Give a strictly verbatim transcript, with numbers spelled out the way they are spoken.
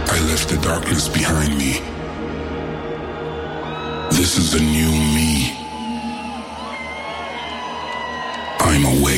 I left the darkness behind me. This is the new me. I'm awake.